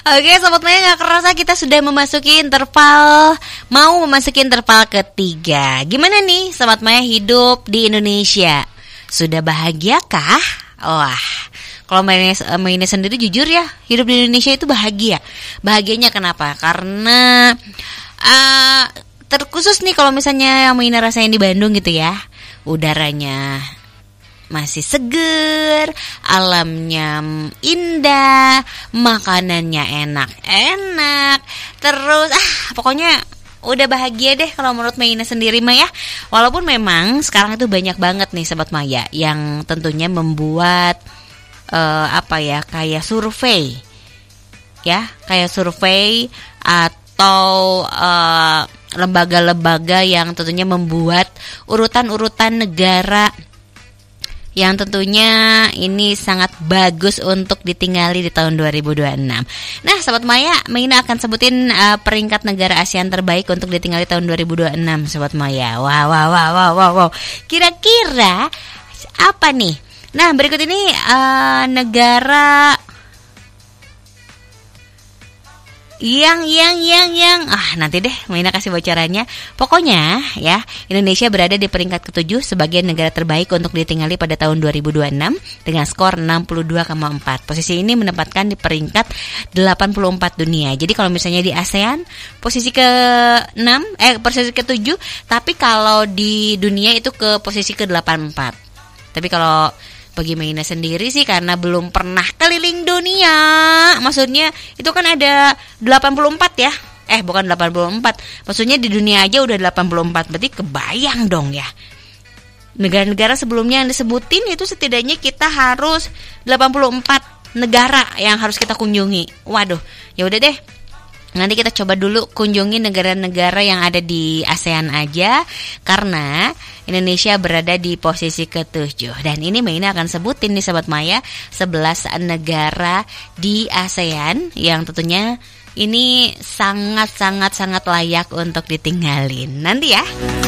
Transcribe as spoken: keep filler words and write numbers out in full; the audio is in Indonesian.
Oke, Sobat Maya, gak kerasa kita sudah memasuki interval, mau memasuki interval ketiga. Gimana nih Sobat Maya hidup di Indonesia? Sudah bahagiakah? Wah, kalau Mainnya sendiri jujur ya, hidup di Indonesia itu bahagia. Bahagianya kenapa? Karena uh, terkhusus nih kalau misalnya yang Mainnya rasain di Bandung gitu ya, udaranya masih seger, alamnya indah, makanannya enak-enak, terus ah pokoknya udah bahagia deh kalau menurut Maina sendiri Maya. Walaupun memang sekarang itu banyak banget nih Sobat Maya yang tentunya membuat uh, apa ya kayak survei, ya kayak survei atau uh, lembaga-lembaga yang tentunya membuat urutan-urutan negara yang tentunya ini sangat bagus untuk ditinggali di tahun dua ribu dua puluh enam. Nah, Sobat Maya, Maina akan sebutin uh, peringkat negara ASEAN terbaik untuk ditinggali tahun dua ribu dua puluh enam, Sobat Maya. Wow, wow, wow, wow, wow, wow. Kira-kira apa nih? Nah, berikut ini uh, negara Yang, yang, yang, yang Ah, nanti deh Maina kasih bocorannya. Pokoknya ya, Indonesia berada di peringkat ketujuh sebagai negara terbaik untuk ditinggali pada tahun dua ribu dua puluh enam dengan skor enam puluh dua koma empat. Posisi ini menempatkan di peringkat delapan puluh empat dunia. Jadi kalau misalnya di ASEAN posisi ke enam, eh posisi ke tujuh, tapi kalau di dunia itu ke posisi ke delapan puluh empat. Tapi kalau bagi Maina sendiri sih karena belum pernah keliling dunia, maksudnya itu kan ada delapan puluh empat ya. Eh bukan delapan puluh empat, maksudnya di dunia aja udah delapan puluh empat. Berarti kebayang dong ya, negara-negara sebelumnya yang disebutin itu setidaknya kita harus delapan puluh empat negara yang harus kita kunjungi. Waduh, ya udah deh, nanti kita coba dulu kunjungi negara-negara yang ada di ASEAN aja, karena Indonesia berada di posisi ketujuh. Dan ini Maina akan sebutin nih Sobat Maya sebelas negara di ASEAN yang tentunya ini sangat-sangat-sangat layak untuk ditinggalin. Nanti ya.